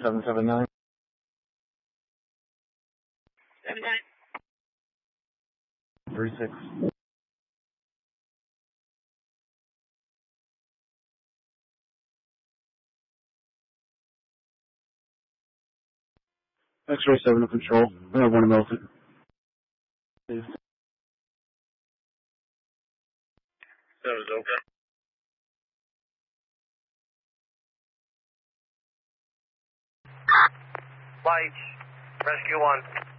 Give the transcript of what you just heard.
779. 36. X-ray 7 to control. I have one Milton. Please. 7 is okay. Lights, rescue 1.